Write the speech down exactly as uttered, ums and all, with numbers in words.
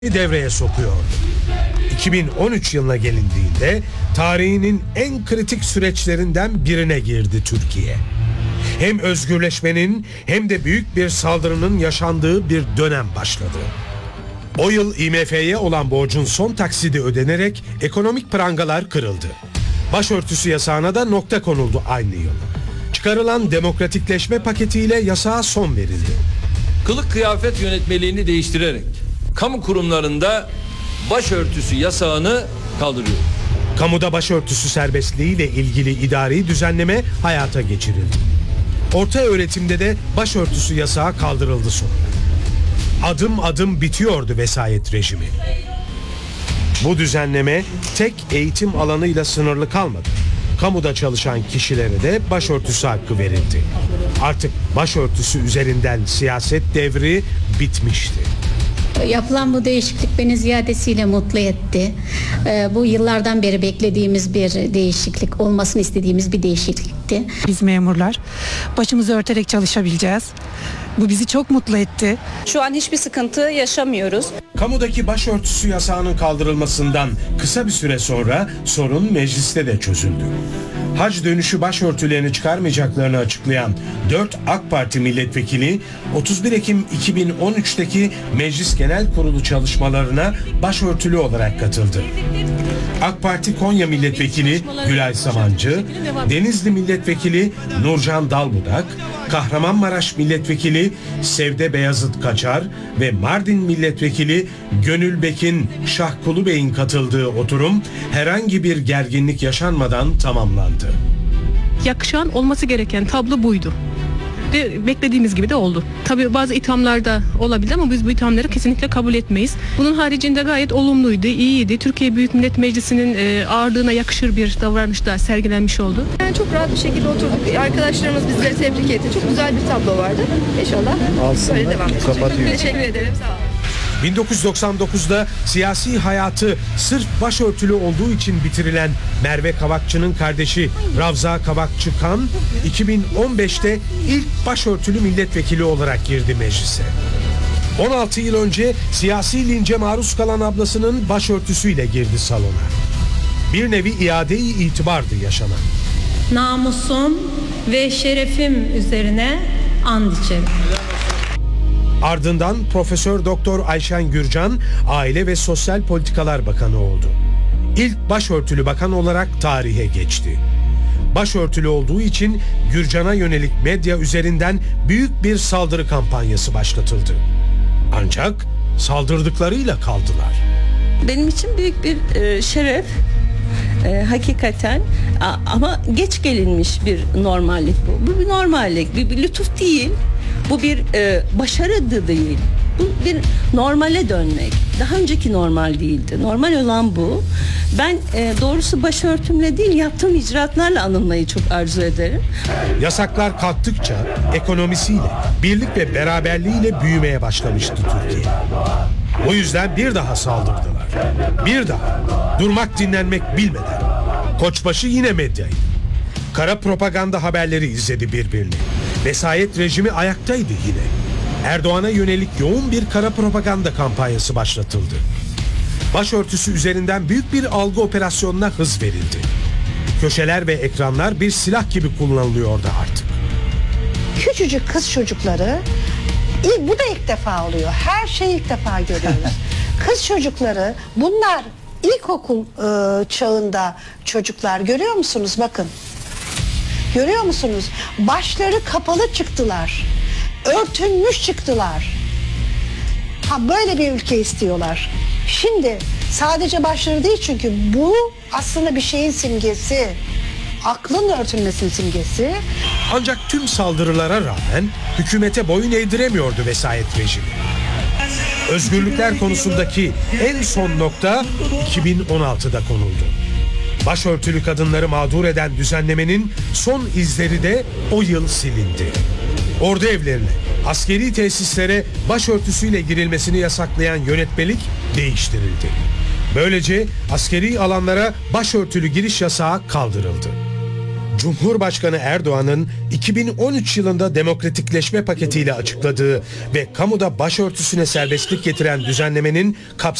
devreye sokuyordu. iki bin on üç yılına gelindiğinde tarihinin en kritik süreçlerinden birine girdi Türkiye. Hem özgürleşmenin hem de büyük bir saldırının yaşandığı bir dönem başladı. O yıl I M F'ye olan borcun son taksidi ödenerek ekonomik prangalar kırıldı. Başörtüsü yasağına da nokta konuldu aynı yıl. Çıkarılan demokratikleşme paketiyle yasağa son verildi. Kılık kıyafet yönetmeliğini değiştirerek kamu kurumlarında başörtüsü yasağını kaldırıyor. Kamuda başörtüsü serbestliği ile ilgili idari düzenleme hayata geçirildi. Orta öğretimde de başörtüsü yasağı kaldırıldı sonra. Adım adım bitiyordu vesayet rejimi. Bu düzenleme tek eğitim alanıyla sınırlı kalmadı. Kamuda çalışan kişilere de başörtüsü hakkı verildi. Artık başörtüsü üzerinden siyaset devri bitmişti. Yapılan bu değişiklik beni ziyadesiyle mutlu etti. Ee, bu yıllardan beri beklediğimiz bir değişiklik, olmasını istediğimiz bir değişiklikti. Biz memurlar başımızı örterek çalışabileceğiz. Bu bizi çok mutlu etti. Şu an hiçbir sıkıntı yaşamıyoruz. Kamudaki başörtüsü yasağının kaldırılmasından kısa bir süre sonra sorun mecliste de çözüldü. Hac dönüşü başörtülerini çıkarmayacaklarını açıklayan dört AK Parti milletvekili otuz bir Ekim iki bin on üç'teki Meclis Genel Kurulu çalışmalarına başörtülü olarak katıldı. AK Parti Konya Milletvekili Gülay Samancı, Denizli Milletvekili Nurcan Dalbudak, Kahramanmaraş Milletvekili Sevde Beyazıt Kaçar ve Mardin Milletvekili Gönül Bekin Şahkulu Bey'in katıldığı oturum herhangi bir gerginlik yaşanmadan tamamlandı. Yakışan olması gereken tablo buydu. Ve beklediğimiz gibi de oldu. Tabii bazı ithamlar da olabilir ama biz bu ithamları kesinlikle kabul etmeyiz. Bunun haricinde gayet olumluydu, iyiydi. Türkiye Büyük Millet Meclisi'nin e, ağırlığına yakışır bir davranış da sergilenmiş oldu. Yani çok rahat bir şekilde oturduk. Arkadaşlarımız bizleri tebrik etti. Çok güzel bir tablo vardı. İnşallah böyle devam edecek. Teşekkür ederim. Sağ olun. bin dokuz yüz doksan dokuz'da siyasi hayatı sırf başörtülü olduğu için bitirilen Merve Kavakçı'nın kardeşi Ravza Kavakçı-Kan iki bin on beş'te ilk başörtülü milletvekili olarak girdi meclise. on altı yıl önce siyasi lince maruz kalan ablasının başörtüsüyle girdi salona. Bir nevi iade-i itibardı yaşanan. Namusum ve şerefim üzerine and içerim. Ardından Profesör Doktor Ayşen Gürcan Aile ve Sosyal Politikalar Bakanı oldu. İlk başörtülü bakan olarak tarihe geçti. Başörtülü olduğu için Gürcan'a yönelik medya üzerinden büyük bir saldırı kampanyası başlatıldı. Ancak saldırdıklarıyla kaldılar. Benim için büyük bir e, şeref. E, hakikaten a, ama geç gelinmiş bir normallik bu. Bu bir normallik, bir, bir lütuf değil. Bu bir e, başarı da değil. Bu bir normale dönmek. Daha önceki normal değildi. Normal olan bu. Ben e, doğrusu başörtümle değil, yaptığım icraatlarla anılmayı çok arzu ederim. Yasaklar kalktıkça ekonomisiyle, birlik ve beraberliğiyle büyümeye başlamıştı Türkiye. O yüzden bir daha saldırdılar. Bir daha. Durmak dinlenmek bilmeden. Koçbaşı yine medyaydı. Kara propaganda haberleri izledi birbirini. Vesayet rejimi ayaktaydı yine. Erdoğan'a yönelik yoğun bir kara propaganda kampanyası başlatıldı. Başörtüsü üzerinden büyük bir algı operasyonuna hız verildi. Köşeler ve ekranlar bir silah gibi kullanılıyordu artık. Küçücük kız çocukları, ilk, bu da ilk defa oluyor. Her şeyi ilk defa görüyoruz. Kız çocukları, bunlar ilkokul e, çağında çocuklar, görüyor musunuz? Bakın. Görüyor musunuz? Başları kapalı çıktılar. Örtünmüş çıktılar. Ha, böyle bir ülke istiyorlar. Şimdi sadece başları değil, çünkü bu aslında bir şeyin simgesi. Aklın örtülmesinin simgesi. Ancak tüm saldırılara rağmen hükümete boyun eğdiremiyordu vesayet rejimi. Özgürlükler konusundaki en son nokta iki bin on altı'da konuldu. Başörtülü kadınları mağdur eden düzenlemenin son izleri de o yıl silindi. Ordu evlerine, askeri tesislere başörtüsüyle girilmesini yasaklayan yönetmelik değiştirildi. Böylece askeri alanlara başörtülü giriş yasağı kaldırıldı. Cumhurbaşkanı Erdoğan'ın iki bin on üç yılında demokratikleşme paketiyle açıkladığı ve kamuda başörtüsüne serbestlik getiren düzenlemenin kapsamında